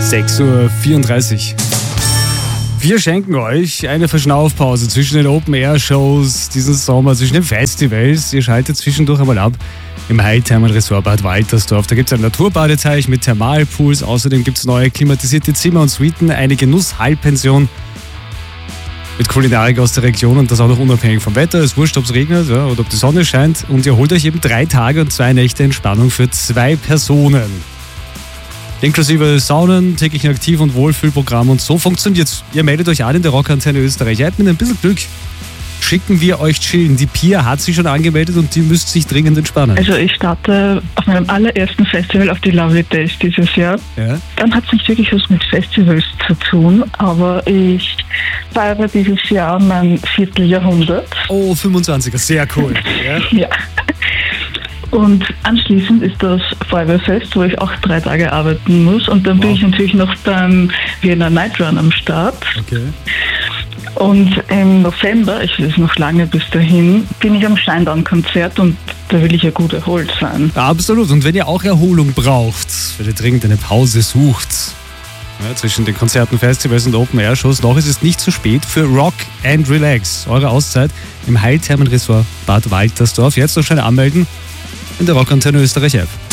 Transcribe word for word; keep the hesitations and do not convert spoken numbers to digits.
sechs Uhr vierunddreißig. Wir schenken euch eine Verschnaufpause zwischen den Open-Air-Shows diesen Sommer, zwischen den Festivals. Ihr schaltet zwischendurch einmal ab im Highthermal Resort Bad Waltersdorf. Da gibt es ein Naturbadeteich mit Thermalpools. Außerdem gibt es neue klimatisierte Zimmer und Suiten, eine Genuss-Halbpension mit Kulinarik aus der Region und das auch noch unabhängig vom Wetter. Es ist wurscht, ob es regnet, ja, oder ob die Sonne scheint. Und ihr holt euch eben drei Tage und zwei Nächte Entspannung für zwei Personen. Inklusive Saunen, täglichen Aktiv- und Wohlfühlprogramm und so funktioniert's. Ihr meldet euch an in der Rockantenne Österreich. Ihr habt mit ein bisschen Glück. Schicken wir euch chillen. Die Pia hat sich schon angemeldet und die müsst sich dringend entspannen. Also ich starte auf meinem allerersten Festival auf die Lovely Days dieses Jahr. Ja. Dann hat es nicht wirklich was mit Festivals zu tun, aber ich feiere dieses Jahr mein Vierteljahrhundert. Oh, fünfundzwanziger, sehr cool. Ja. Ja. Und anschließend ist das Feuerwehrfest, wo ich auch drei Tage arbeiten muss. Und dann wow. bin ich natürlich noch beim Wiener Night Run am Start. Okay. Und im November, ich will es noch lange bis dahin, bin ich am Shinedown-Konzert und da will ich ja gut erholt sein. Ja, absolut. Und wenn ihr auch Erholung braucht, wenn ihr dringend eine Pause sucht, ja, zwischen den Konzerten, Festivals und Open-Air-Shows, noch ist es nicht zu spät für Rock and Relax. Eure Auszeit im Highthermal Resort Bad Waltersdorf. Jetzt noch schnell anmelden in der Rockantenne Österreich App.